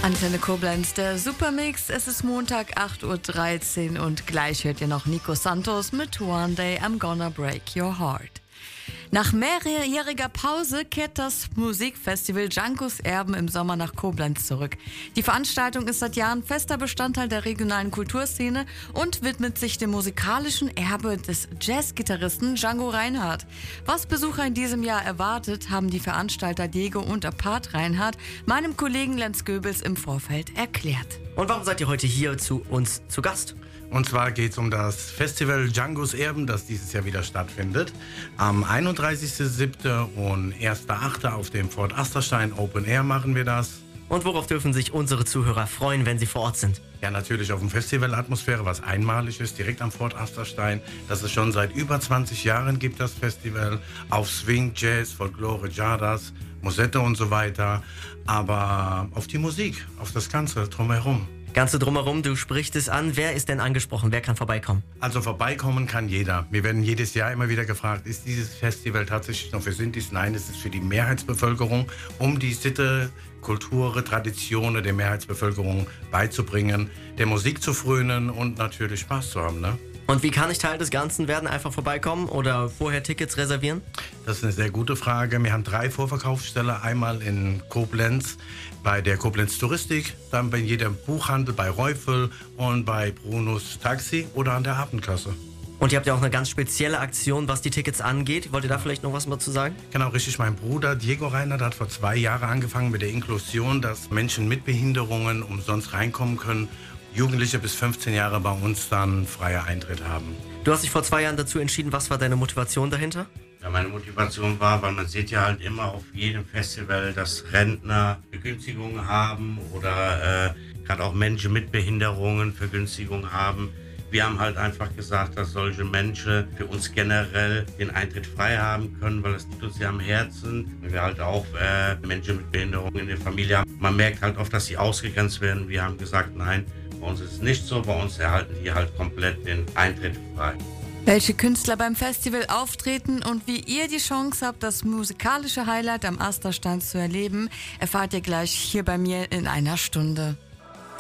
Antenne Koblenz, der Supermix. Es ist Montag, 8:13 Uhr und gleich hört ihr noch Nico Santos mit One Day I'm Gonna Break Your Heart. Nach mehrjähriger Pause kehrt das Musikfestival Djankos Erben im Sommer nach Koblenz zurück. Die Veranstaltung ist seit Jahren fester Bestandteil der regionalen Kulturszene und widmet sich dem musikalischen Erbe des Jazzgitarristen Django Reinhardt. Was Besucher in diesem Jahr erwartet, haben die Veranstalter Diego und Apart Reinhardt meinem Kollegen Lenz Goebels im Vorfeld erklärt. Und warum seid ihr heute hier zu uns zu Gast? Und zwar geht es um das Festival Djankos Erben, das dieses Jahr wieder stattfindet. Am 31.07. und 1.08. auf dem Fort Asterstein Open Air machen wir das. Und worauf dürfen sich unsere Zuhörer freuen, wenn sie vor Ort sind? Ja, natürlich auf dem Festivalatmosphäre, was einmalig ist, direkt am Fort Asterstein. Das es schon seit über 20 Jahren gibt, das Festival. Auf Swing, Jazz, Folklore, Jadas, Musette und so weiter. Aber auf die Musik, auf das Ganze drumherum. Ganze drumherum, du sprichst es an. Wer ist denn angesprochen? Wer kann vorbeikommen? Also vorbeikommen kann jeder. Wir werden jedes Jahr immer wieder gefragt, ist dieses Festival tatsächlich nur für Sintis? Nein, es ist für die Mehrheitsbevölkerung, um die Sitte, Kultur, Traditionen der Mehrheitsbevölkerung beizubringen, der Musik zu frönen und natürlich Spaß zu haben, ne? Und wie kann ich Teil des Ganzen werden? Einfach vorbeikommen oder vorher Tickets reservieren? Das ist eine sehr gute Frage. Wir haben 3 Vorverkaufsstellen. Einmal in Koblenz bei der Koblenz Touristik, dann bei jedem Buchhandel, bei Reufel und bei Brunos Taxi oder an der Abendkasse. Und ihr habt ja auch eine ganz spezielle Aktion, was die Tickets angeht. Wollt ihr da vielleicht noch was mal zu sagen? Genau, richtig. Mein Bruder Diego Reinhardt hat vor 2 Jahren angefangen mit der Inklusion, dass Menschen mit Behinderungen umsonst reinkommen können. Jugendliche bis 15 Jahre bei uns dann freier Eintritt haben. Du hast dich vor 2 Jahren dazu entschieden. Was war deine Motivation dahinter? Ja, meine Motivation war, weil man sieht ja halt immer auf jedem Festival, dass Rentner Vergünstigungen haben oder gerade auch Menschen mit Behinderungen Vergünstigungen haben. Wir haben halt einfach gesagt, dass solche Menschen für uns generell den Eintritt frei haben können, weil das liegt uns ja am Herzen. Weil wir halt auch Menschen mit Behinderungen in der Familie haben. Man merkt halt oft, dass sie ausgegrenzt werden. Wir haben gesagt, nein, bei uns ist es nicht so. Bei uns erhalten die halt komplett den Eintritt frei. Welche Künstler beim Festival auftreten und wie ihr die Chance habt, das musikalische Highlight am Asterstein zu erleben, erfahrt ihr gleich hier bei mir in einer Stunde.